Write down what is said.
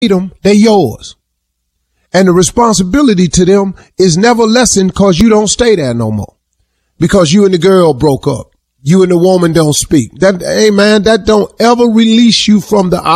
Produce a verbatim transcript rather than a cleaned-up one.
them, they're yours. And the responsibility to them is never lessened because you don't stay there no more. Because you and the girl broke up. You and the woman don't speak. That, hey man, that don't ever release you from the